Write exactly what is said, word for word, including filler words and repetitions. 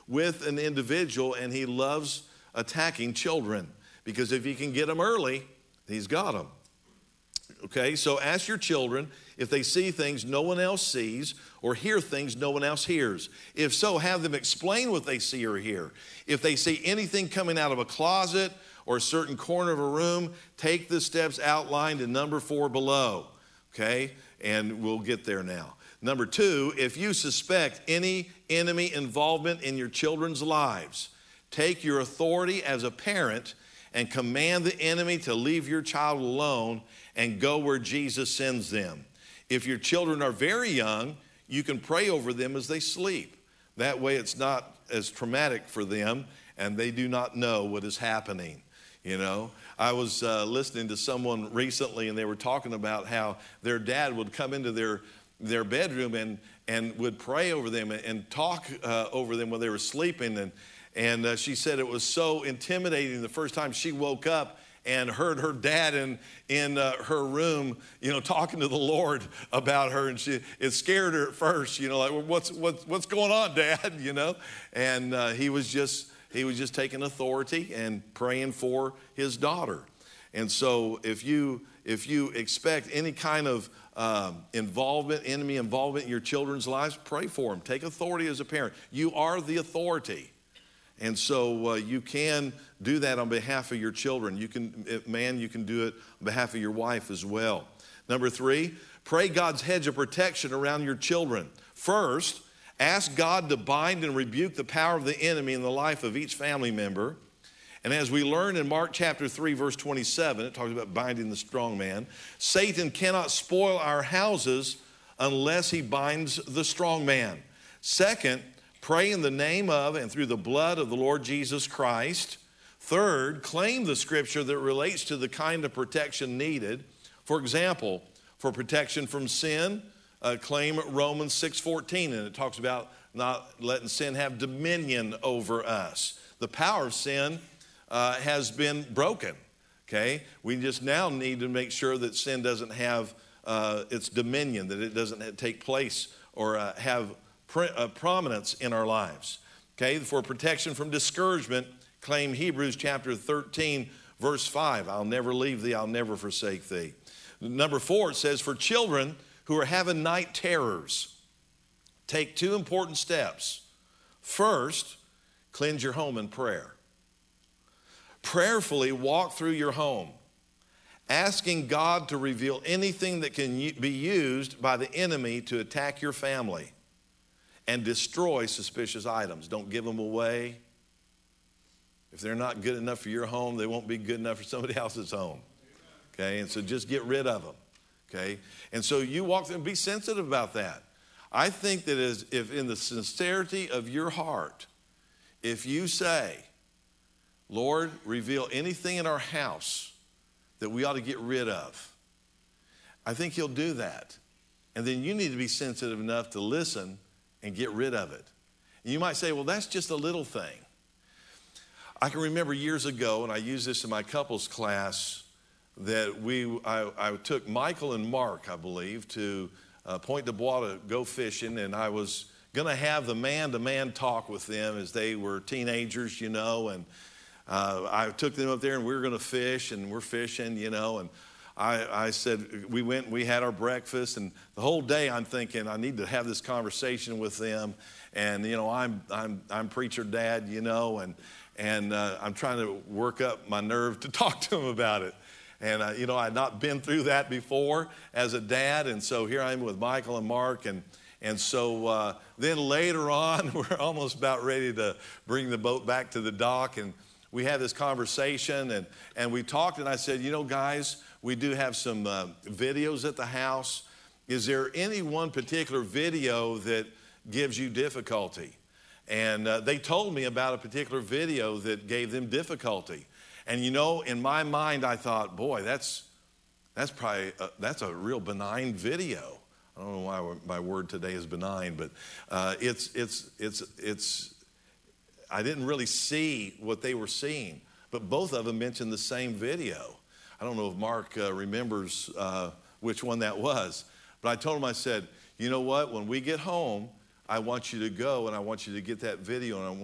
with an individual, and he loves attacking children because if he can get them early, he's got them. Okay, so ask your children if they see things no one else sees or hear things no one else hears. If so, have them explain what they see or hear. If they see anything coming out of a closet or a certain corner of a room, take the steps outlined in number four below. Okay, and we'll get there now. Number two, if you suspect any enemy involvement in your children's lives, take your authority as a parent and command the enemy to leave your child alone and go where Jesus sends them. If your children are very young, you can pray over them as they sleep. That way it's not as traumatic for them and they do not know what is happening. You know, I was uh, listening to someone recently and they were talking about how their dad would come into their, their bedroom and, and would pray over them and, and talk uh, over them when they were sleeping. And, and uh, she said it was so intimidating the first time she woke up and heard her dad in, in uh, her room, you know, talking to the Lord about her. And she, it scared her at first, you know, like, what's, what's, what's going on, Dad, you know? And uh, he was just, he was just taking authority and praying for his daughter. And so if you, if you expect any kind of um, involvement, enemy involvement in your children's lives, pray for them. Take authority as a parent. You are the authority. And so uh, you can do that on behalf of your children. You can, man, you can do it on behalf of your wife as well. Number three, pray God's hedge of protection around your children. First, ask God to bind and rebuke the power of the enemy in the life of each family member. And as we learn in Mark chapter three, verse twenty-seven, it talks about binding the strong man. Satan cannot spoil our houses unless he binds the strong man. Second, pray in the name of and through the blood of the Lord Jesus Christ. Third, claim the scripture that relates to the kind of protection needed. For example, for protection from sin, uh, claim Romans six fourteen, and it talks about not letting sin have dominion over us. The power of sin uh, has been broken, okay? We just now need to make sure that sin doesn't have uh, its dominion, that it doesn't take place or uh, have Uh, prominence in our lives. Okay, for protection from discouragement, claim Hebrews chapter thirteen, verse five. I'll never leave thee, I'll never forsake thee. Number four, it says, for children who are having night terrors, take two important steps. First, cleanse your home in prayer. Prayerfully walk through your home, asking God to reveal anything that can be used by the enemy to attack your family and destroy suspicious items. Don't give them away. If they're not good enough for your home, they won't be good enough for somebody else's home. Okay, and so just get rid of them. Okay, and so you walk through and be sensitive about that. I think that as if in the sincerity of your heart, if you say, Lord, reveal anything in our house that we ought to get rid of, I think he'll do that. And then you need to be sensitive enough to listen and get rid of it. And you might say, well, that's just a little thing. I can remember years ago, and I used this in my couples class, that we, I, I took Michael and Mark, I believe, to uh, Point de Bois to go fishing, and I was going to have the man-to-man talk with them as they were teenagers, you know, and uh, I took them up there, and we were going to fish, and we're fishing, you know, and I, I said, we went, we had our breakfast, and the whole day I'm thinking, I need to have this conversation with them. And, you know, I'm, I'm, I'm preacher dad, you know, and, and uh, I'm trying to work up my nerve to talk to them about it. And, uh, you know, I had not been through that before as a dad. And so here I am with Michael and Mark. And, and so uh, then later on, we're almost about ready to bring the boat back to the dock. And we had this conversation, and, and we talked, and I said, you know, guys, we do have some uh, videos at the house. Is there any one particular video that gives you difficulty? And uh, they told me about a particular video that gave them difficulty. And you know, in my mind, I thought, boy, that's, that's probably, a, that's a real benign video. I don't know why my word today is benign, but uh, it's, it's, it's, it's, I didn't really see what they were seeing, but both of them mentioned the same video. I don't know if Mark uh, remembers uh, which one that was, but I told him, I said, you know what, when we get home, I want you to go and I want you to get that video and I want